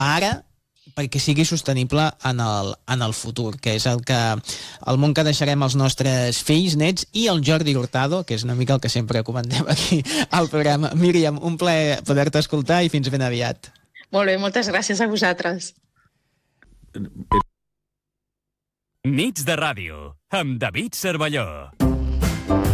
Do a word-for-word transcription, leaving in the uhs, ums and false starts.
ara perquè sigui sostenible en el, en el futur, que és el que el món que deixarem als nostres fills, nets, i el Jordi Hurtado, que és una mica el que sempre comentem aquí al programa. Míriam, un plaer poder-te escoltar i fins ben aviat. Molt bé, moltes gràcies a vosaltres. Nits de ràdio, amb David Cervelló.